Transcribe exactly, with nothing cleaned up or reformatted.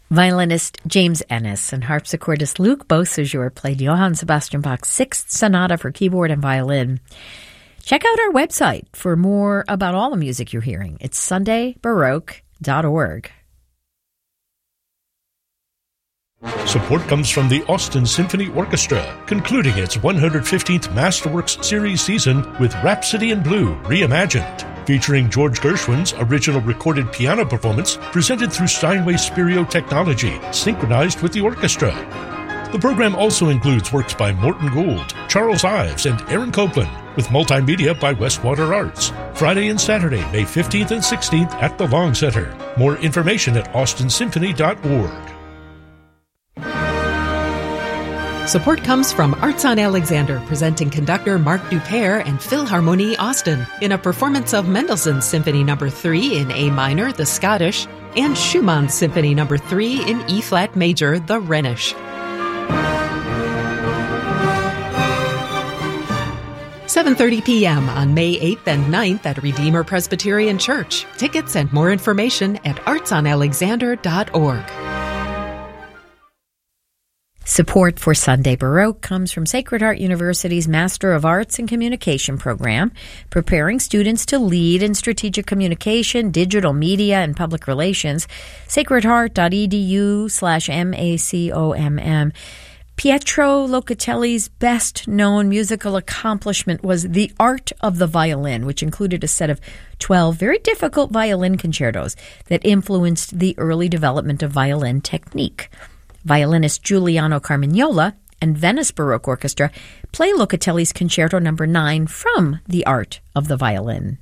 Violinist James Ennis and harpsichordist Luc Beausejour played Johann Sebastian Bach's Sixth Sonata for keyboard and violin. Check out our website for more about all the music you're hearing. It's sunday baroque dot org. Support comes from the Austin Symphony Orchestra, concluding its one hundred fifteenth Masterworks Series season with Rhapsody in Blue Reimagined, featuring George Gershwin's original recorded piano performance presented through Steinway Spirio technology, synchronized with the orchestra. The program also includes works by Morton Gould, Charles Ives, and Aaron Copland, with multimedia by Westwater Arts. Friday and Saturday, May fifteenth and sixteenth at the Long Center. More information at austin symphony dot org. Support comes from Arts on Alexander, presenting conductor Mark Dupaire and Philharmonie Austin in a performance of Mendelssohn's Symphony Number three in A minor, the Scottish, and Schumann's Symphony Number three in E-flat major, the Rhenish. seven thirty p.m. on May eighth and ninth at Redeemer Presbyterian Church. Tickets and more information at arts on alexander dot org. Support for Sunday Baroque comes from Sacred Heart University's Master of Arts in Communication program, preparing students to lead in strategic communication, digital media, and public relations. sacredheart.edu slash M-A-C-O-M-M. Pietro Locatelli's best-known musical accomplishment was The Art of the Violin, which included a set of twelve very difficult violin concertos that influenced the early development of violin technique. Violinist Giuliano Carmignola and Venice Baroque Orchestra play Locatelli's Concerto Number nine from The Art of the Violin.